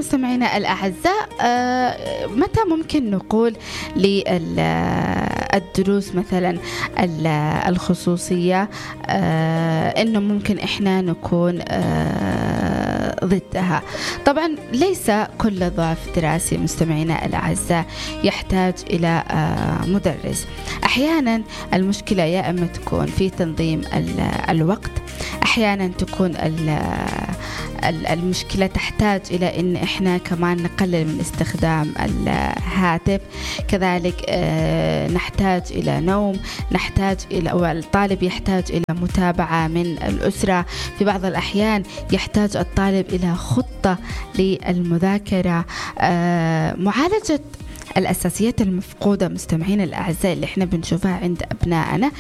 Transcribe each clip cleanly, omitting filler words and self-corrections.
مستمعينا الأعزاء، متى ممكن نقول للدروس مثلا الخصوصية إنه ممكن إحنا نكون ضدها؟ طبعا ليس كل ضعف دراسي مستمعينا الأعزاء يحتاج إلى مدرس. أحيانا المشكلة يا إما تكون في تنظيم الوقت، أحيانا تكون المشكلة تحتاج إلى إن إحنا كمان نقلل من استخدام الهاتف، كذلك نحتاج إلى نوم، نحتاج إلى، والطالب يحتاج إلى متابعة من الأسرة. في بعض الأحيان يحتاج الطالب إلى خطة للمذاكرة. معالجة الأساسيات المفقودة مستمعين الأعزاء اللي احنا بنشوفها عند أبنائنا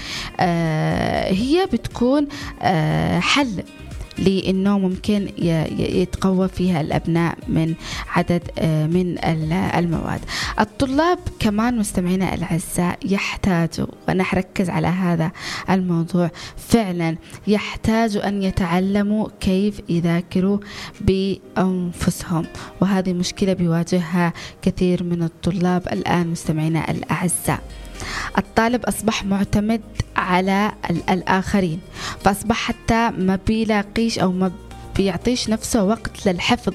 هي بتكون حل لأنه ممكن يتقوى فيها الأبناء من عدد من المواد. الطلاب كمان مستمعينا الأعزاء يحتاجوا، وأنا أركز على هذا الموضوع، فعلا يحتاجوا أن يتعلموا كيف يذاكروا بأنفسهم، وهذه مشكلة بيواجهها كثير من الطلاب الآن مستمعينا الأعزاء. الطالب أصبح معتمد على الآخرين، فأصبح حتى ما بيلاقيش أو ما بيعطيش نفسه وقت للحفظ،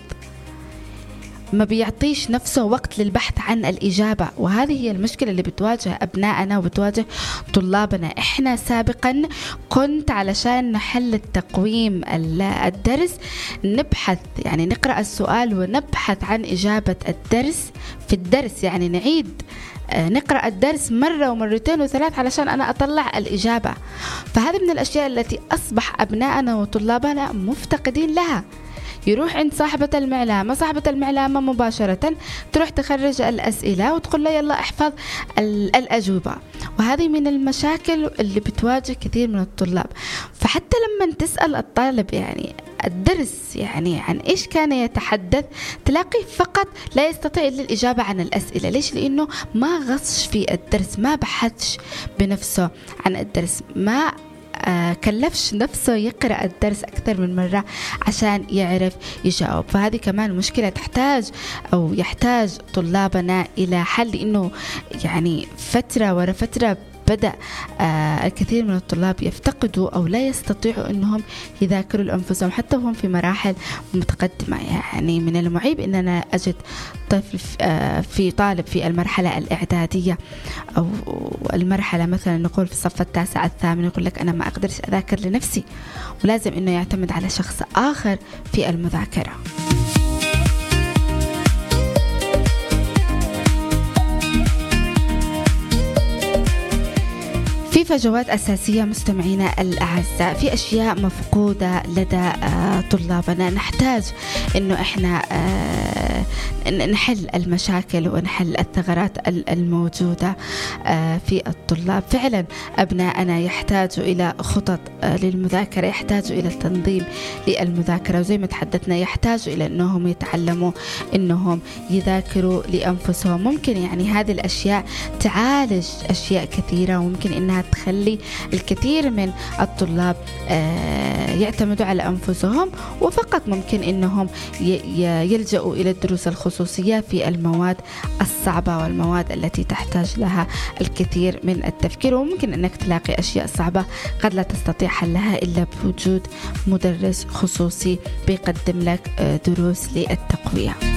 ما بيعطيش نفسه وقت للبحث عن الإجابة. وهذه هي المشكلة اللي بتواجه أبنائنا وبتواجه طلابنا. إحنا سابقا كنت علشان نحل التقويم الدرس نبحث، يعني نقرأ السؤال ونبحث عن إجابة الدرس في الدرس، يعني نعيد نقرأ الدرس مرة ومرتين وثلاث علشان أنا أطلع الإجابة. فهذه من الأشياء التي أصبح أبنائنا وطلابنا مفتقدين لها. يروح عند صاحبة المعلمة مباشرة تروح تخرج الأسئلة وتقول له يلا احفظ الأجوبة. وهذه من المشاكل اللي بتواجه كثير من الطلاب. فحتى لما تسأل الطالب يعني الدرس يعني عن إيش كان يتحدث، تلاقي فقط لا يستطيع إلا الإجابة عن الأسئلة. ليش؟ لأنه ما غصش في الدرس، ما بحثش بنفسه عن الدرس، ما كلفش نفسه يقرأ الدرس أكثر من مرة عشان يعرف يجاوب. فهذه كمان مشكلة يحتاج طلابنا إلى حل، إنه يعني فترة ورا فترة بدأ الكثير من الطلاب يفتقدوا أو لا يستطيعوا أنهم يذاكروا لأنفسهم حتى وهم في مراحل متقدمة. يعني من المعيب أننا أجد طالب في المرحلة الإعدادية أو المرحلة مثلا نقول في الصف 9 8 يقول لك أنا ما أقدرش أذاكر لنفسي، ولازم أنه يعتمد على شخص آخر في المذاكرة. في فجوات أساسية مستمعينا الأعزاء، في أشياء مفقودة لدى طلابنا. نحتاج إنه إحنا نحل المشاكل ونحل الثغرات الموجودة في الطلاب. فعلا أبنائنا يحتاجوا إلى خطط للمذاكرة، يحتاجوا إلى التنظيم للمذاكرة، وزي ما تحدثنا يحتاجوا إلى أنهم يتعلموا أنهم يذاكروا لأنفسهم. ممكن يعني هذه الأشياء تعالج أشياء كثيرة، وممكن إنها تخلي الكثير من الطلاب يعتمدوا على أنفسهم، وفقط ممكن إنهم يلجأوا إلى الدروس الخصوصية في المواد الصعبة والمواد التي تحتاج لها الكثير من التفكير. وممكن أنك تلاقي أشياء صعبة قد لا تستطيع حلها إلا بوجود مدرس خصوصي بيقدم لك دروس للتقوية.